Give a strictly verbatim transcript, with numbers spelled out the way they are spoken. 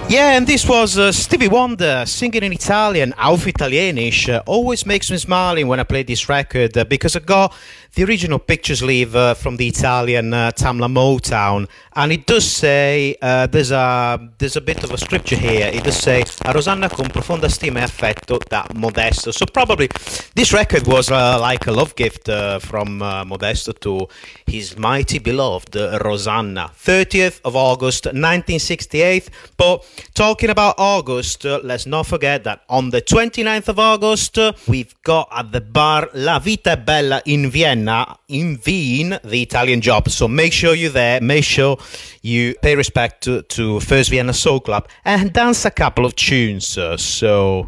Yeah, and this was uh, Stevie Wonder singing in Italian, Auf Italienisch. Uh, always makes me smiling when I play this record uh, because I got the original picture sleeve uh, from the Italian uh, Tamla Motown, and it does say uh, there's a there's a bit of a scripture here. It does say a Rosanna con profonda stima e affetto da Modesto. So probably this record was uh, like a love gift uh, from uh, Modesto to his mighty beloved uh, Rosanna. thirtieth of August nineteen sixty-eight. But talking about August, uh, let's not forget that on the twenty-ninth of August, uh, we've got at the bar La Vita è Bella in Vienna, in Wien, the Italian Job. So make sure you're there. Make sure you pay respect to, to First Vienna Soul Club and dance a couple of tunes. Uh, so